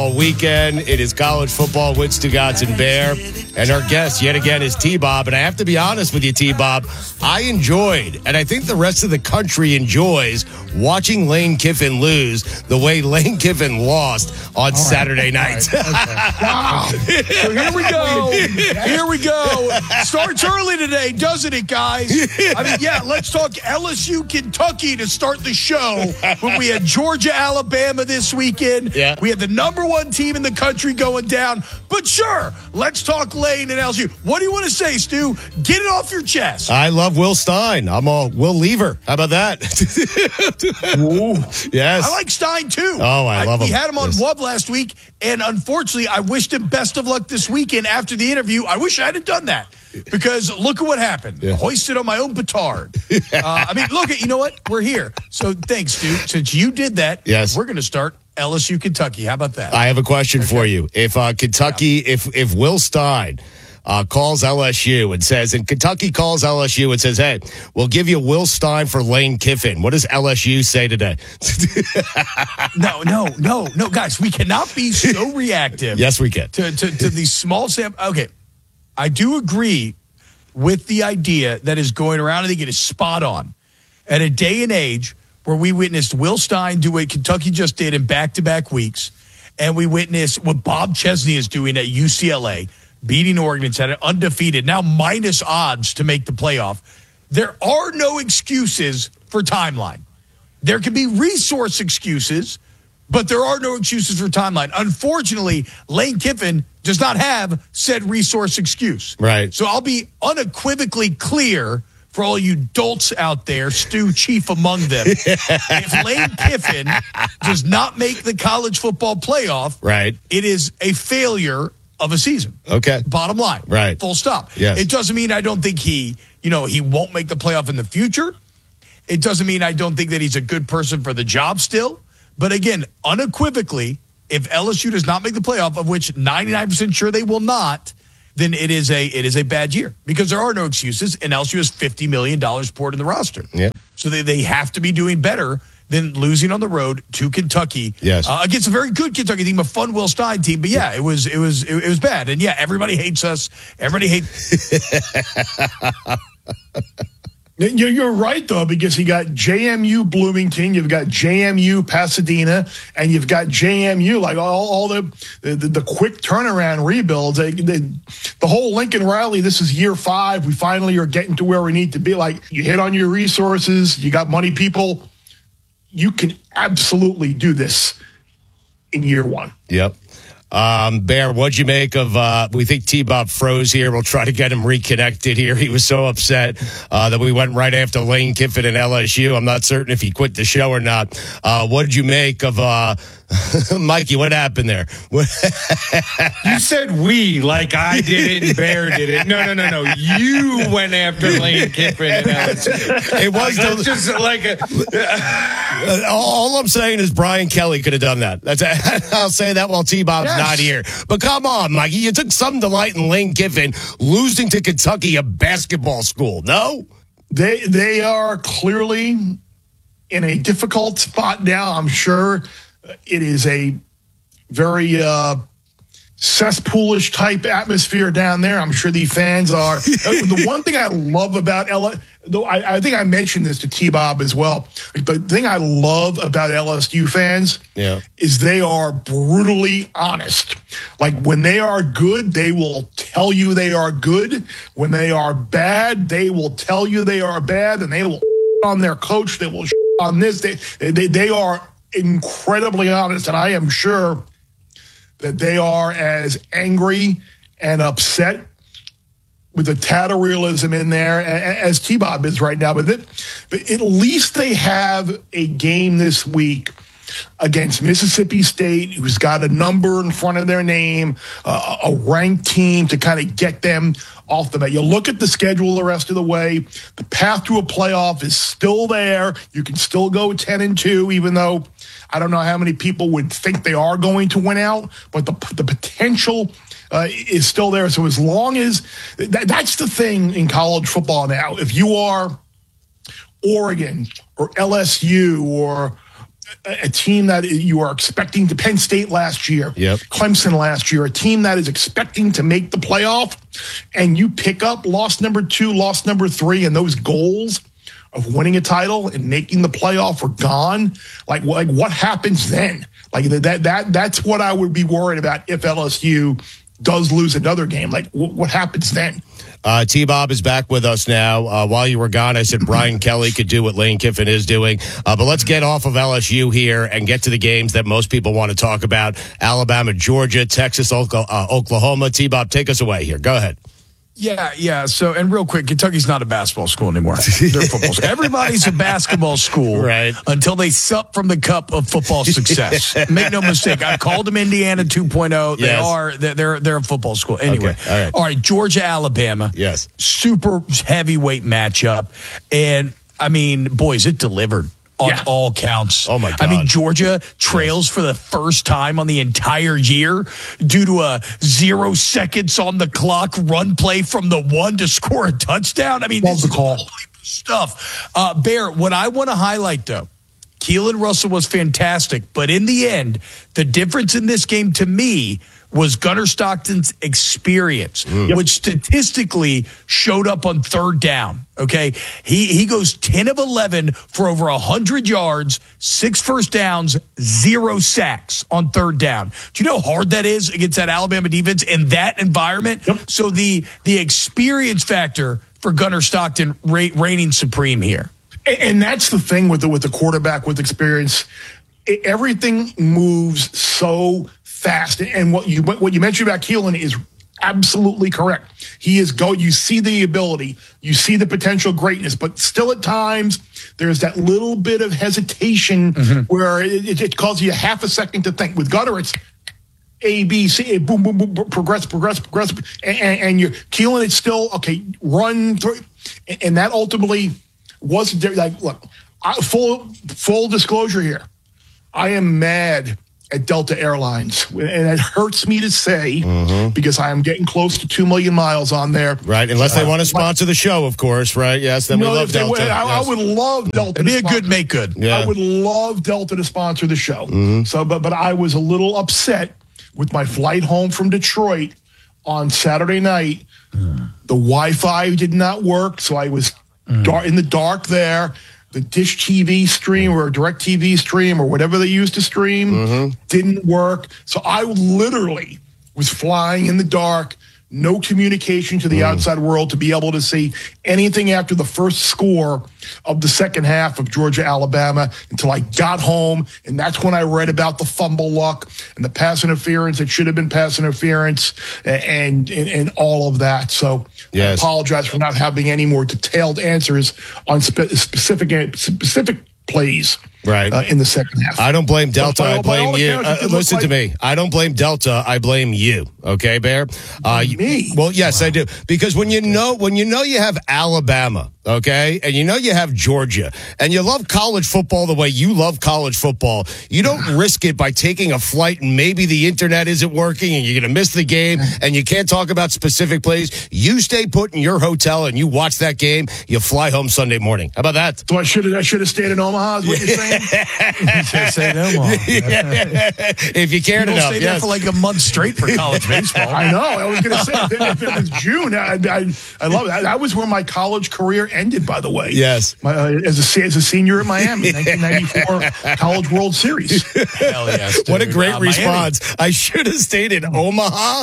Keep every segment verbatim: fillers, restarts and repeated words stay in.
football weekend. It is college football with Stugotz and Bear. And our guest, yet again, is T-Bob. And I have to be honest with you, T-Bob, I enjoyed, and I think the rest of the country enjoys, watching Lane Kiffin lose the way Lane Kiffin lost on right. Saturday night. Right. Okay. Wow. So here we go. Here we go. Starts early today, doesn't it, guys? I mean, yeah, let's talk L S U, Kentucky to start the show. But we had Georgia, Alabama this weekend. Yeah. We had the number one team in the country going down. But sure, let's talk Lane and L S U. What do you want to say, Stu? Get it off your chest. I love Will Stein. I'm a Will Lever. How about that? Ooh. Yes. I like Stein, too. Oh, I love I, him. We had him on yes. Wub last week, and unfortunately, I wished him best of luck this weekend after the interview. I wish I hadn't done that, because look at what happened. Yeah. Hoisted on my own petard. uh, I mean, look at, you know what? We're here. So thanks, Stu. Since you did that, yes. we're going to start L S U, Kentucky. How about that? I have a question okay. for you. If uh, Kentucky, yeah. if if Will Stein uh, calls L S U and says, and Kentucky calls L S U and says, hey, we'll give you Will Stein for Lane Kiffin, what does L S U say today? no, no, no, no, guys, we cannot be so reactive. Yes, we can. To, to, to these small sample. Okay, I do agree with the idea that is going around. I think it is spot on. At a day and age where we witnessed Will Stein do what Kentucky just did in back-to-back weeks, and we witnessed what Bob Chesney is doing at U C L A, beating Oregon State, undefeated, now minus odds to make the playoff. There are no excuses for timeline. There can be resource excuses, but there are no excuses for timeline. Unfortunately, Lane Kiffin does not have said resource excuse. Right. So I'll be unequivocally clear for all you dolts out there, Stu chief among them. If Lane Kiffin does not make the college football playoff, right, it is a failure of a season. Okay. Bottom line. Right. Full stop. Yes. It doesn't mean I don't think he, you know, he won't make the playoff in the future. It doesn't mean I don't think that he's a good person for the job still. But again, unequivocally, if L S U does not make the playoff, of which ninety-nine percent sure they will not, then it is a it is a bad year, because there are no excuses, and L S U has fifty million dollars poured in the roster. Yeah. So they, they have to be doing better than losing on the road to Kentucky. Yes. Uh, against a very good Kentucky team, a fun Will Stein team. But yeah, it was it was it, it was bad. And yeah, everybody hates us. Everybody hates. You're right, though, because you got J M U Bloomington, you've got J M U Pasadena, and you've got J M U, like all, all the, the the quick turnaround rebuilds. They, they, the whole Lincoln Riley, this is year five. We finally are getting to where we need to be. Like, you hit on your resources, you got money people. You can absolutely do this in year one. Yep. Um, Bear, what'd you make of, uh, we think T-Bob froze here. We'll try to get him reconnected here. He was so upset, uh, that we went right after Lane Kiffin and L S U. I'm not certain if he quit the show or not. Uh, what did you make of, uh, Mikey, what happened there? You said we, like I did it and Bear did it. No, no, no, no. You went after Lane Kiffin and L S U. It was like, the, just like a. uh, all I'm saying is Brian Kelly could have done that. That's a, I'll say that while T-Bob's yes. not here. But come on, Mikey, you took some delight in Lane Kiffin losing to Kentucky, a basketball school. No, they they are clearly in a difficult spot now. I'm sure. It is a very uh, cesspoolish type atmosphere down there. I'm sure the fans are. The one thing I love about L S U, though I, I think I mentioned this to T-Bob as well, the thing I love about L S U fans yeah. is they are brutally honest. Like, when they are good, they will tell you they are good. When they are bad, they will tell you they are bad, and they will on their coach. They will on this. They they, they are incredibly honest, and I am sure that they are as angry and upset with a tad of realism in there as T-Bob is right now. But, it, but at least they have a game this week against Mississippi State, who's got a number in front of their name, uh, a ranked team to kind of get them off the bat. You look at the schedule the rest of the way, the path to a playoff is still there. You can still go ten and two, even though I don't know how many people would think they are going to win out, but the the potential uh, is still there. So as long as that, that's the thing in college football now. If you are Oregon or L S U or a, a team that you are expecting to Penn State last year, yep. Clemson last year, a team that is expecting to make the playoff, and you pick up loss number two, loss number three, and those goals of winning a title and making the playoff are gone. Like, like what happens then? Like that, that, that's what I would be worried about if L S U does lose another game. Like, w- what happens then? Uh, T-Bob is back with us now. Uh, while you were gone, I said Brian Kelly could do what Lane Kiffin is doing. Uh, but let's get off of L S U here and get to the games that most people want to talk about. Alabama, Georgia, Texas, Oklahoma. T-Bob, take us away here. Go ahead. Yeah, yeah. So, and real quick, Kentucky's not a basketball school anymore. They're a football school. Everybody's a basketball school right. until they sup from the cup of football success. Make no mistake. I called them Indiana two point oh. They yes. are, they're, they're a football school. Anyway. Okay. All right. All right. Georgia, Alabama. Yes. Super heavyweight matchup. And, I mean, boys, it delivered. On yeah. all counts. Oh, my God. I mean, Georgia trails for the first time on the entire year due to a zero seconds on the clock run play from the one to score a touchdown. I mean, Love this the is call. all stuff. Uh, Bear, what I want to highlight, though, Keelan Russell was fantastic, but in the end, the difference in this game to me was Gunnar Stockton's experience, mm. which statistically showed up on third down, okay? He he goes ten of eleven for over one hundred yards, six first downs, zero sacks on third down. Do you know how hard that is against that Alabama defense in that environment? Yep. So the the experience factor for Gunnar Stockton re- reigning supreme here. And, and that's the thing with the, with the quarterback with experience. It, everything moves so fast, and what you what you mentioned about Keelan is absolutely correct. He is go. You see the ability, you see the potential greatness, but still at times there's that little bit of hesitation mm-hmm. where it, it causes you half a second to think. With Gunnar, it's A, B, C, boom, boom, boom, progress, progress, progress, and, and you're Keelan. It's still okay. Run through, and that ultimately wasn't like. Look, I, full full disclosure here. I am mad at Delta Airlines, and it hurts me to say mm-hmm. because I am getting close to two million miles on there. Right, unless they uh, want to sponsor the show, of course, right? Yes, then no, we love Delta. Would, I, yes. I would love Delta. It'd be a good make good. Yeah. I would love Delta to sponsor the show. Mm-hmm. So, but but I was a little upset with my flight home from Detroit on Saturday night. Mm. The Wi-Fi did not work, so I was mm. dark, in the dark there. The Dish T V stream or Direct T V stream or whatever they used to stream mm-hmm. didn't work. So I literally was flying in the dark, no communication to the mm. outside world to be able to see anything after the first score of the second half of Georgia, Alabama until I got home. And that's when I read about the fumble luck and the pass interference that should have been pass interference and, and, and all of that. So yes. I apologize for not having any more detailed answers on spe- specific, specific plays. Right. Uh, in the second half. I don't blame Delta. By, I blame you. Accounts, uh, listen like- to me. I don't blame Delta. I blame you. Okay, Bear? Uh, me? Well, yes, wow. I do. Because when you know when you know you have Alabama, okay, and you know you have Georgia, and you love college football the way you love college football, you don't risk it by taking a flight and maybe the internet isn't working and you're going to miss the game and you can't talk about specific plays. You stay put in your hotel and you watch that game. You fly home Sunday morning. How about that? So I should have I should have stayed in Omaha, is what you're saying? Say no more. If you cared People enough, stay yes. there for like a month straight for college baseball. I know. I was going to say if it was June, I, I, I love it. That was where my college career ended. By the way, yes, my, uh, as a as a senior at Miami, nineteen ninety-four College World Series. Hell yes! Dude. What a great uh, response! Miami. I should have stayed in Omaha.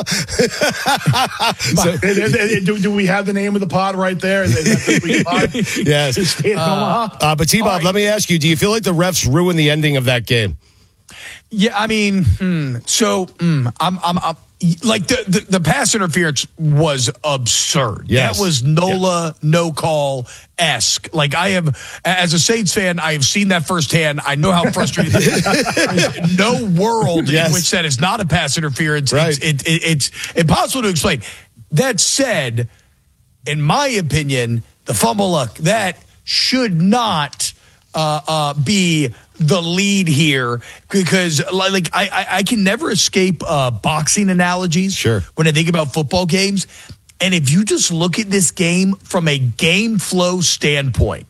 so, do, do we have the name of the pod right there? Is that the pod? Yes. Stay in uh, Omaha. Uh, but T-Bob, right. let me ask you: do you feel like the refs ruined the ending of that game? Yeah, I mean, hmm, so hmm, I'm, I'm, I'm, like the, the the pass interference was absurd. Yes. That was NOLA no call esque. Like I have, as a Saints fan, I have seen that firsthand. I know how frustrating it is. There's no world yes. in which that is not a pass interference. Right. It's, it, it, it's impossible to explain. That said, in my opinion, the fumble luck that should not uh, uh, be the lead here, because like I, I, I can never escape uh, boxing analogies sure. when I think about football games. And if you just look at this game from a game flow standpoint,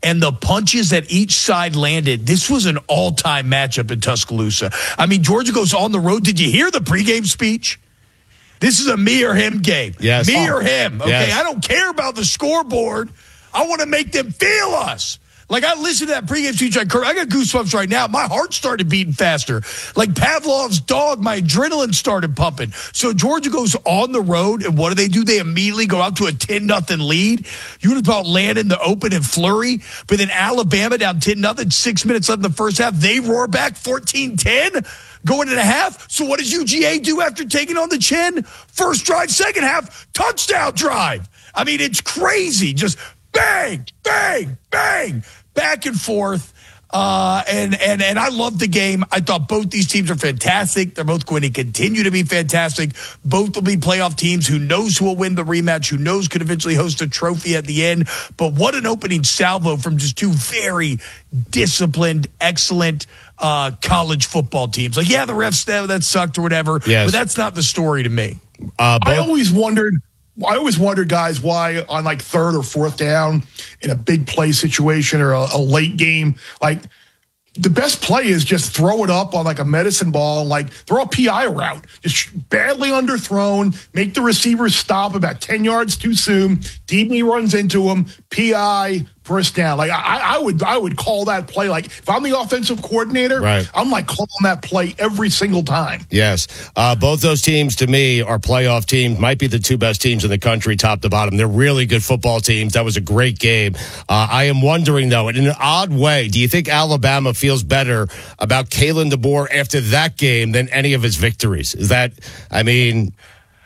and the punches that each side landed, this was an all-time matchup in Tuscaloosa. I mean, Georgia goes on the road. Did you hear the pregame speech? This is a me or him game. Yes. Me Oh. or him. Okay, Yes. I don't care about the scoreboard. I want to make them feel us. Like, I listened to that pregame speech. I I got goosebumps right now. My heart started beating faster. Like Pavlov's dog, my adrenaline started pumping. So Georgia goes on the road, and what do they do? They immediately go out to a ten nothing lead. You would have thought Landon the open and flurry, but then Alabama down ten nothing, six minutes left in the first half. They roar back fourteen ten, going into half. So what does U G A do after taking on the chin? First drive, second half, touchdown drive. I mean, it's crazy. Just bang, bang, bang, back and forth. Uh, and, and, and I loved the game. I thought both these teams are fantastic. They're both going to continue to be fantastic. Both will be playoff teams. Who knows who will win the rematch? Who knows could eventually host a trophy at the end? But what an opening salvo from just two very disciplined, excellent uh, college football teams. Like, yeah, the refs, that, that sucked or whatever. Yes. But that's not the story to me. Uh, I both- always wondered. I always wondered, guys, why on like third or fourth down in a big play situation or a, a late game, like the best play is just throw it up on like a medicine ball, like throw a P I route, just badly underthrown, make the receiver stop about ten yards too soon. D B runs into him, P I, first down. Like I, I would, I would call that play. Like if I'm the offensive coordinator, Right. I'm like calling that play every single time. Yes. Uh, both those teams, to me, are playoff teams. Might be the two best teams in the country, top to bottom. They're really good football teams. That was a great game. Uh, I am wondering, though, in an odd way, do you think Alabama feels better about Kalen DeBoer after that game than any of his victories? Is that, I mean...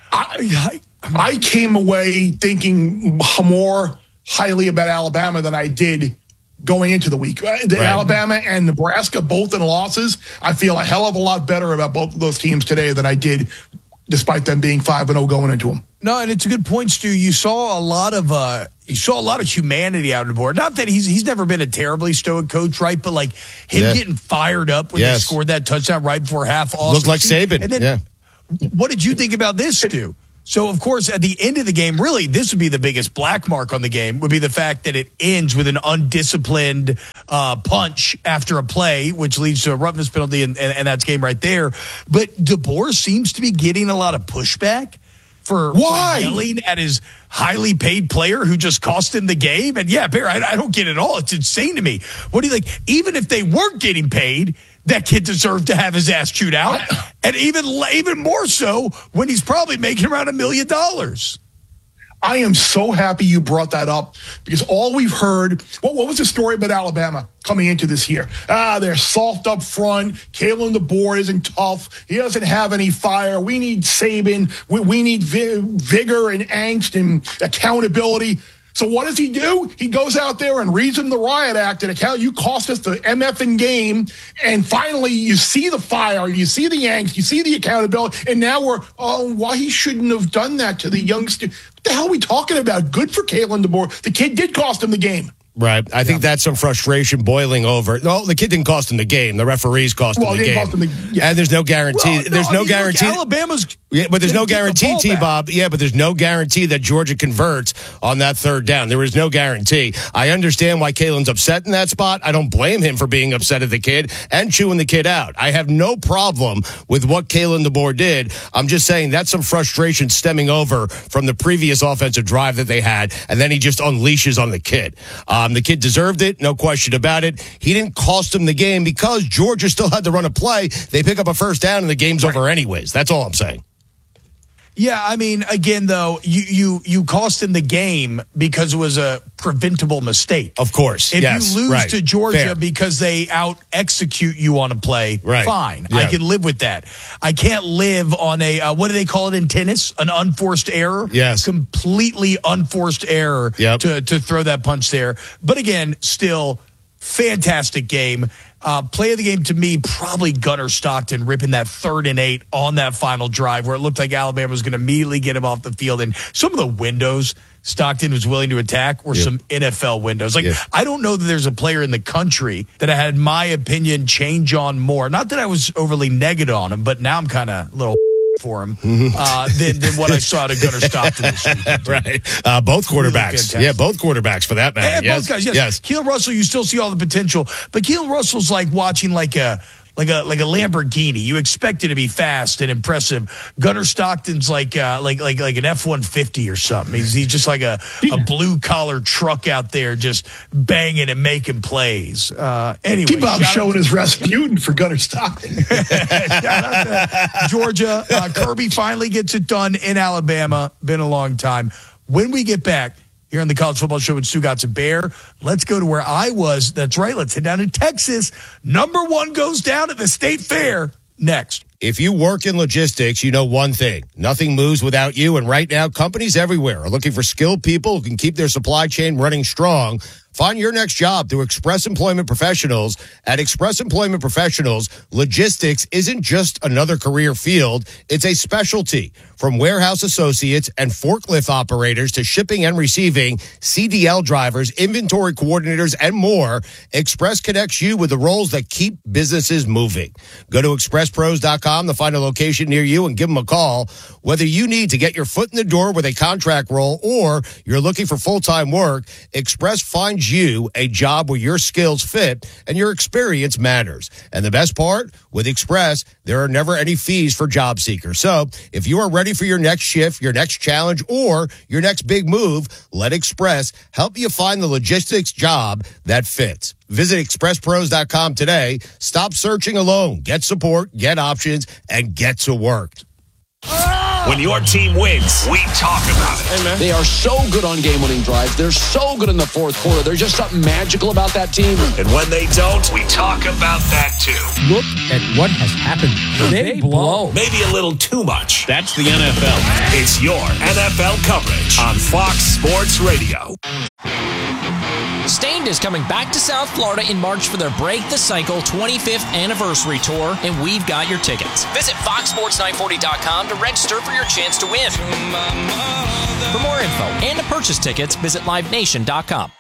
I, I, I came away thinking more highly about Alabama than I did going into the week. Uh, the Right. Alabama and Nebraska, both in losses. I feel a hell of a lot better about both of those teams today than I did, despite them being five and zero going into them. No, and it's a good point, Stu. You saw a lot of uh, you saw a lot of humanity out on the board. Not that he's he's never been a terribly stoic coach, right? But like him Yeah. getting fired up when Yes. they scored that touchdown right before half. Awesome. Looked like Saban, And then, yeah. what did you think about this, Stu? So, of course, at the end of the game, really, this would be the biggest black mark on the game, would be the fact that it ends with an undisciplined uh, punch after a play, which leads to a roughness penalty, and, and, and that's game right there. But DeBoer seems to be getting a lot of pushback for, Why? for yelling at his highly paid player who just cost him the game. And, yeah, Bear, I, I don't get it all. It's insane to me. What do you think? Even if they weren't getting paid, that kid deserved to have his ass chewed out, and even even more so when he's probably making around a million dollars. I am so happy you brought that up because all we've heard, what, what was the story about Alabama coming into this year? Ah, they're soft up front. Kalen DeBoer isn't tough. He doesn't have any fire. We need Saban. We, we need vi- vigor and angst and accountability. So what does he do? He goes out there and reads him the riot act and account. You cost us the MFing game. And finally, you see the fire, you see the angst, you see the accountability. And now we're, oh, why he shouldn't have done that to the youngster. What the hell are we talking about? Good for Kalen DeBoer. The kid did cost him the game. Right. I think that's some frustration boiling over. No, the kid didn't cost him the game. The referees cost Well, him the they game. cost him the- yeah. And there's no guarantee. Well, there's I no mean, look, guarantee. Alabama's Yeah, but there's no Get the guarantee, ball back. T-Bob. Yeah, but there's no guarantee that Georgia converts on that third down. There is no guarantee. I understand why Kalen's upset in that spot. I don't blame him for being upset at the kid and chewing the kid out. I have no problem with what Kalen DeBoer did. I'm just saying that's some frustration stemming over from the previous offensive drive that they had, and then he just unleashes on the kid. Um, the kid deserved it, no question about it. He didn't cost him the game because Georgia still had to run a play. They pick up a first down, and the game's over anyways. That's all I'm saying. Yeah, I mean, again, though, you you you cost him the game because it was a preventable mistake. Of course, If yes, you lose right. to Georgia Fair. because they out execute you on a play, Right. fine, I Yeah. can live with that. I can't live on a uh, what do they call it in tennis? An unforced error. Yes. completely unforced error Yep. to to throw that punch there. But again, still fantastic game. Uh, play of the game to me, probably Gunnar Stockton ripping that third and eight on that final drive where it looked like Alabama was going to immediately get him off the field. And some of the windows Stockton was willing to attack were Yep. some N F L windows. Like, Yep. I don't know that there's a player in the country that I had my opinion change on more. Not that I was overly negative on him, but now I'm kind of a little for him uh, than, than what I saw to Gunnar Stockton this weekend. Right. Uh, both quarterbacks. Really yeah, both quarterbacks for that matter. And yes. both guys, yes. yes. Keelan Russell, you still see all the potential, but Keelan Russell's like watching like a like a like a Lamborghini. You expect it to be fast and impressive. Gunnar Stockton's like uh, like like like an F one fifty or something. He's he's just like a, a blue collar truck out there, just banging and making plays. Uh, anyway, T-Bob showing his Rasputin for Gunnar Stockton. Shout out to Georgia. Uh, Kirby finally gets it done in Alabama. Been a long time. When we get back here on the College Football Show with Stugotz and Bear, let's go to where I was. That's right. Let's head down to Texas. Number one goes down at the State Fair next. If you work in logistics, you know one thing. Nothing moves without you. And right now, companies everywhere are looking for skilled people who can keep their supply chain running strong. Find your next job through Express Employment Professionals. At Express Employment Professionals, logistics isn't just another career field. It's a specialty. From warehouse associates and forklift operators to shipping and receiving, C D L drivers, inventory coordinators, and more, Express connects you with the roles that keep businesses moving. Go to express pros dot com to find a location near you and give them a call. Whether you need to get your foot in the door with a contract role or you're looking for full-time work, Express finds you a job where your skills fit and your experience matters. And the best part, with Express, there are never any fees for job seekers. So if you are ready for your next shift, your next challenge, or your next big move, let Express help you find the logistics job that fits. Visit express pros dot com today. Stop searching alone. Get support, get options, and get to work. When your team wins, we talk about it. Hey, man. They are so good on game-winning drives. They're so good in the fourth quarter. There's just something magical about that team. And when they don't, we talk about that too. Look at what has happened. They, they blow. Maybe a little too much. That's the N F L. It's your N F L coverage on Fox Sports Radio. Stained is coming back to South Florida in March for their Break the Cycle twenty-fifth anniversary tour, and we've got your tickets. Visit fox sports nine forty dot com to register for your chance to win. For more info and to purchase tickets, visit live nation dot com.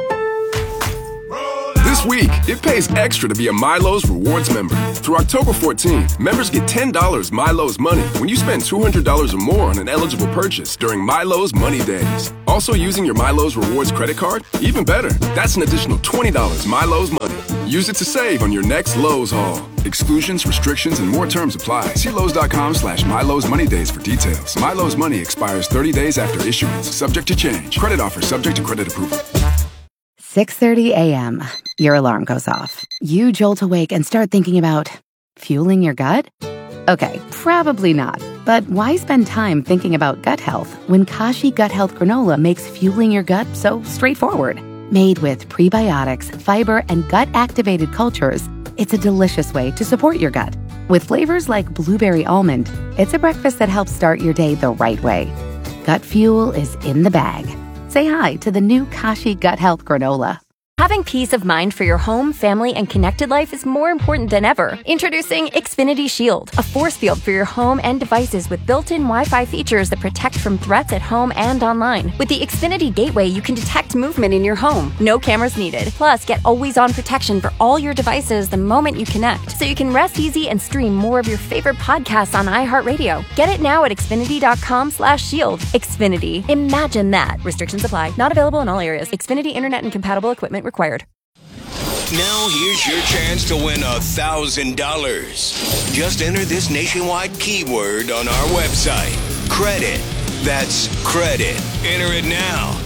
This week, it pays extra to be a Milo's Rewards member. Through October fourteenth, members get ten dollars Milo's Money when you spend two hundred dollars or more on an eligible purchase during Milo's Money Days. Also using your Milo's Rewards credit card? Even better, that's an additional twenty dollars Milo's Money. Use it to save on your next Lowe's haul. Exclusions, restrictions, and more terms apply. See Lowe's dot com slash Milo's Money Days for details. Milo's Money expires thirty days after issuance. Subject to change. Credit offer subject to credit approval. six thirty a.m. Your alarm goes off. You jolt awake and start thinking about fueling your gut? Okay, probably not. But why spend time thinking about gut health when Kashi Gut Health Granola makes fueling your gut so straightforward? Made with prebiotics, fiber, and gut-activated cultures, it's a delicious way to support your gut. With flavors like blueberry almond, it's a breakfast that helps start your day the right way. Gut fuel is in the bag. Say hi to the new Kashi Gut Health Granola. Having peace of mind for your home, family, and connected life is more important than ever. Introducing Xfinity Shield, a force field for your home and devices with built-in Wi-Fi features that protect from threats at home and online. With the Xfinity Gateway, you can detect movement in your home. No cameras needed. Plus, get always-on protection for all your devices the moment you connect, so you can rest easy and stream more of your favorite podcasts on iHeartRadio. Get it now at xfinity dot com slash shield. Xfinity. Imagine that. Restrictions apply. Not available in all areas. Xfinity Internet and compatible equipment required. Now here's your chance to win a thousand dollars. Just enter this nationwide keyword on our website. Credit. That's credit. Enter it now.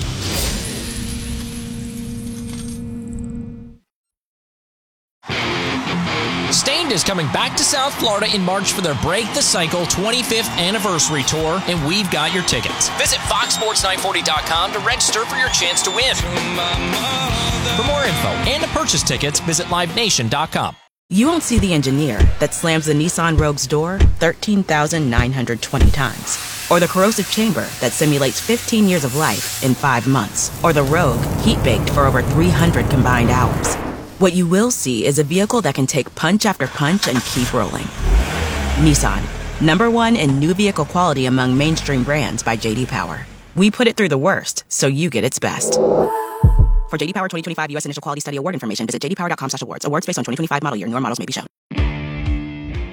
Stained is coming back to South Florida in March for their Break the Cycle twenty-fifth anniversary tour, and we've got your tickets. Visit fox sports nine forty dot com to register for your chance to win. For more info and to purchase tickets, visit live nation dot com. You won't see the engineer that slams the Nissan Rogue's door thirteen thousand nine hundred twenty times. Or the corrosive chamber that simulates fifteen years of life in five months. Or the Rogue heat-baked for over three hundred combined hours. What you will see is a vehicle that can take punch after punch and keep rolling. Nissan, number one in new vehicle quality among mainstream brands by J D Power. We put it through the worst, so you get its best. For J D Power twenty twenty-five U S Initial Quality Study Award information, visit j d power dot com slash awards. Awards based on twenty twenty-five model year. Newer models may be shown.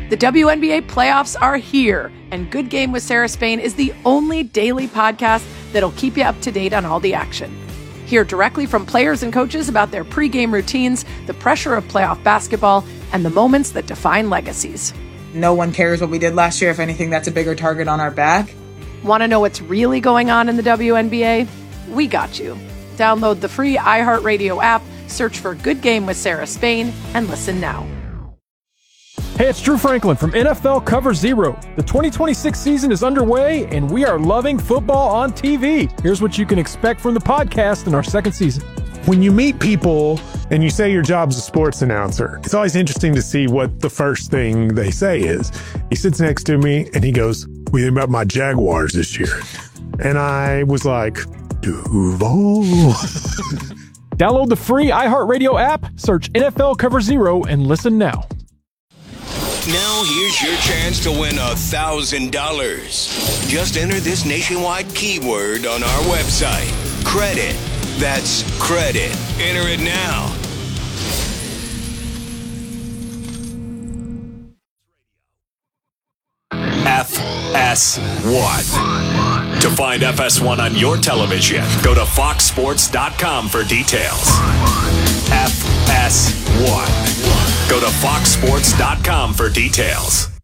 The W N B A playoffs are here, and Good Game with Sarah Spain is the only daily podcast that'll keep you up to date on all the action. Hear directly from players and coaches about their pregame routines, the pressure of playoff basketball, and the moments that define legacies. No one cares what we did last year. If anything, that's a bigger target on our back. Want to know what's really going on in the W N B A? We got you. Download the free iHeartRadio app, search for Good Game with Sarah Spain, and listen now. Hey, it's Drew Franklin from N F L Cover Zero. The twenty twenty-six season is underway, and we are loving football on T V. Here's what you can expect from the podcast in our second season. When you meet people and you say your job's a sports announcer, it's always interesting to see what the first thing they say is. He sits next to me and he goes, "What do you think about my Jaguars this year?" And I was like, Duval. Download the free iHeartRadio app, search N F L Cover Zero, and listen now. Now here's your chance to win one thousand dollars. Just enter this nationwide keyword on our website. Credit. That's credit. Enter it now. F S one. To find F S one on your television, go to fox sports dot com for details. F S one. Go to fox sports dot com for details.